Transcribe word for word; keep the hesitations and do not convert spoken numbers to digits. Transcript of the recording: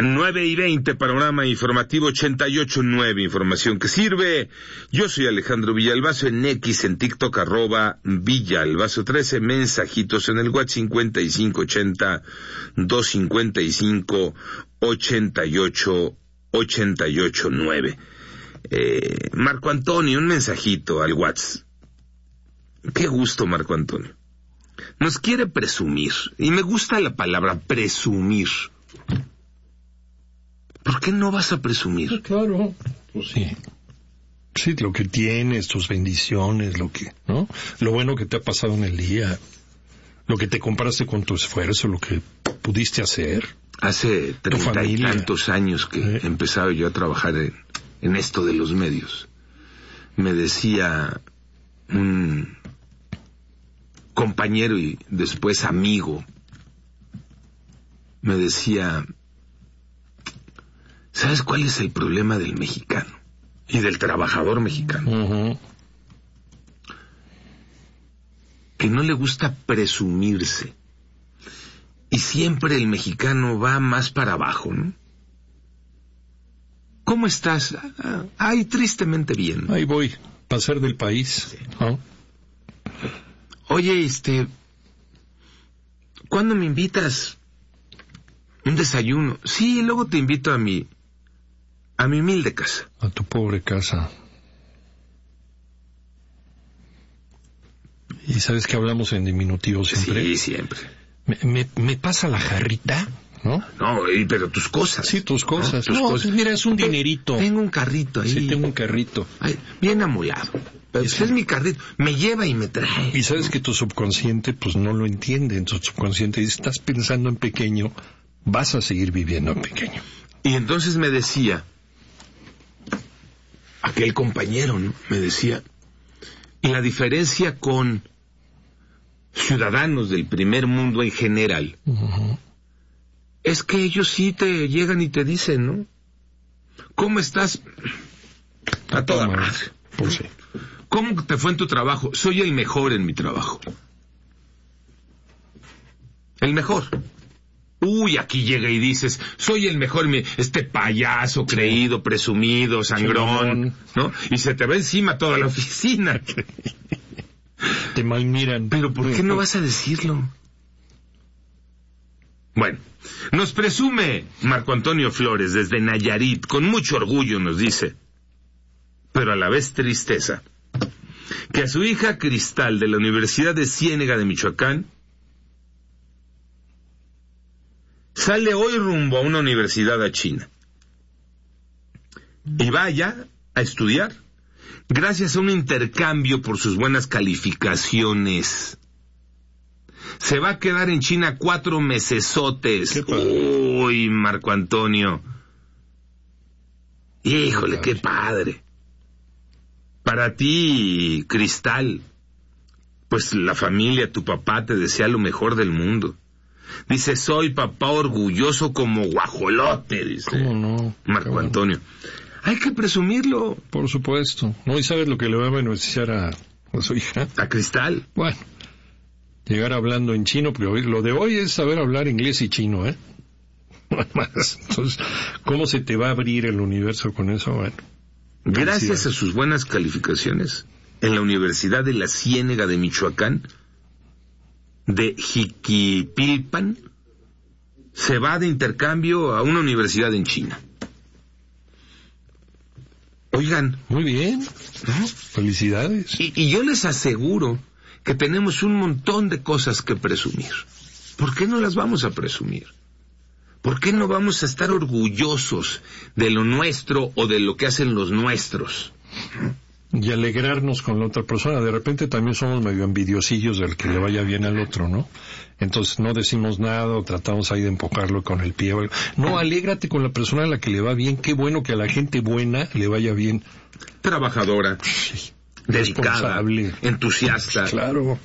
nueve y veinte, panorama informativo ochenta y ocho punto nueve, información que sirve. Yo soy Alejandro Villalbazo, en X, en TikTok, arroba Villalbazo trece, mensajitos en el WhatsApp cincuenta y cinco ochenta, doscientos cincuenta y cinco, ochenta y ocho, ochenta y ocho nueve. Eh, Marco Antonio, un mensajito al WhatsApp. Qué gusto, Marco Antonio. Nos quiere presumir, y me gusta la palabra presumir. ¿Por qué no vas a presumir? Claro, pues sí. Sí, lo que tienes, tus bendiciones, lo que, ¿no? Lo bueno que te ha pasado en el día, lo que te compraste con tu esfuerzo, lo que pudiste hacer. Hace treinta y tantos años que ¿Eh? empezaba yo a trabajar en, en esto de los medios. Me decía un compañero y después amigo, me decía, ¿sabes cuál es el problema del mexicano y del trabajador mexicano? Uh-huh. Que no le gusta presumirse. Y siempre el mexicano va más para abajo, ¿no? ¿Cómo estás? Ay, tristemente bien. Ahí voy, pasar del país. Sí. ¿No? Oye, este, ¿cuándo me invitas un desayuno? Sí, luego te invito a mi, a mi humilde casa. A tu pobre casa. ¿Y sabes que hablamos en diminutivo siempre? Sí, siempre. Me, me, me pasa la jarrita, ¿no? No, pero tus cosas. Sí, tus cosas. No, tus no, cosas. Mira, es un dinerito. Tengo un carrito ahí. Sí, tengo un carrito. Ay, bien amolado. Pero es, es mi carrito. Me lleva y me trae. Y sabes que tu subconsciente, pues, no lo entiende. En tu subconsciente dice, estás pensando en pequeño, vas a seguir viviendo en pequeño. Y entonces me decía, aquel compañero, ¿no? Me decía, y la diferencia con ciudadanos del primer mundo en general, uh-huh. es que ellos sí te llegan y te dicen, ¿no? ¿Cómo estás? A toda madre. Pues sí. ¿Cómo te fue en tu trabajo? Soy el mejor en mi trabajo. El mejor. Uy, aquí llega y dices, soy el mejor, este payaso creído, sí. presumido, sangrón, ¿no? Y se te va encima toda la oficina. Te malmiran. Pero ¿por qué no vas a decirlo? Bueno, nos presume Marco Antonio Flores desde Nayarit, con mucho orgullo nos dice, pero a la vez tristeza, que a su hija Cristal de la Universidad de Ciénega de Michoacán sale hoy rumbo a una universidad a China y vaya a estudiar gracias a un intercambio por sus buenas calificaciones. Se va a quedar en China cuatro mesesotes. Uy, Marco Antonio. Híjole, qué padre. Para ti, Cristal, pues la familia, tu papá te desea lo mejor del mundo. Dice, soy papá orgulloso como guajolote, dice. ¿Cómo no? Marco Antonio. Hay que presumirlo. Por supuesto. ¿No? ¿Y sabes lo que le va a beneficiar a, a su hija? A Cristal. Bueno, llegar hablando en chino, porque lo de hoy es saber hablar inglés y chino, ¿eh? Entonces, ¿cómo se te va a abrir el universo con eso? Bueno. Gracias a sus buenas calificaciones en la Universidad de la Ciénega de Michoacán, de Jiquipilpan, se va de intercambio a una universidad en China. Oigan. Muy bien. ¿No? Felicidades. Y, y yo les aseguro que tenemos un montón de cosas que presumir. ¿Por qué no las vamos a presumir? ¿Por qué no vamos a estar orgullosos de lo nuestro o de lo que hacen los nuestros? Y alegrarnos con la otra persona. De repente también somos medio envidiosillos del que le vaya bien al otro, ¿no? Entonces no decimos nada o tratamos ahí de empujarlo con el pie. No, alégrate con la persona a la que le va bien. Qué bueno que a la gente buena le vaya bien. Trabajadora, sí. Dedicada, entusiasta. Claro.